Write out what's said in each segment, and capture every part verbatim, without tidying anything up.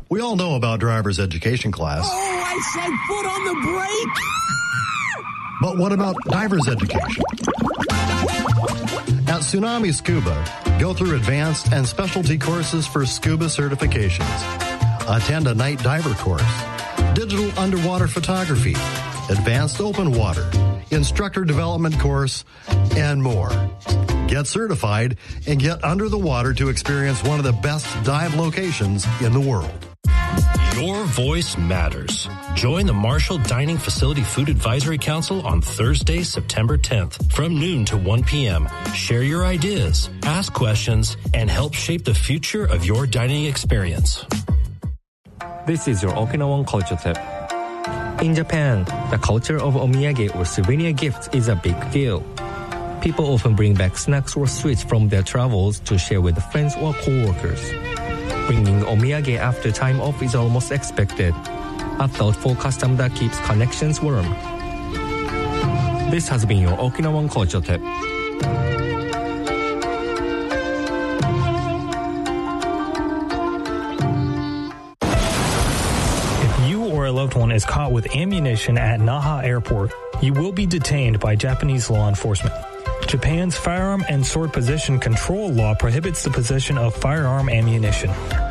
We all know about driver's education class. Oh, I said foot on the brake! But what about diver's education? At Tsunami Scuba, go through advanced and specialty courses for scuba certifications. Attend a night diver course, digital underwater photography, advanced open water, instructor development course, and more. Get certified and get under the water to experience one of the best dive locations in the world. Your voice matters. Join the Marshall Dining Facility Food Advisory Council on Thursday, September tenth from noon to one p.m. Share your ideas, ask questions, and help shape the future of your dining experience. This is your Okinawan culture tip. In Japan, the culture of omiyage or souvenir gifts is a big deal. People often bring back snacks or sweets from their travels to share with friends or co-workers. Bringing omiyage after time off is almost expected, a thoughtful custom that keeps connections warm. This has been your Okinawan culture tip. If you or a loved one is caught with ammunition at Naha Airport, you will be detained by Japanese law enforcement. Japan's firearm and sword possession control law prohibits the possession of firearm ammunition.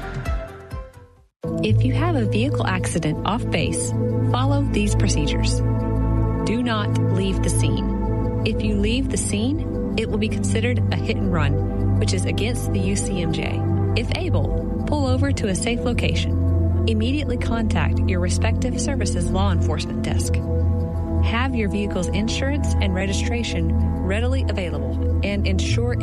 If you have a vehicle accident off base, follow these procedures. Do not leave the scene. If you leave the scene, it will be considered a hit and run, which is against the U C M J. If able, pull over to a safe location. Immediately contact your respective service's law enforcement desk. Have your vehicle's insurance and registration readily available and ensure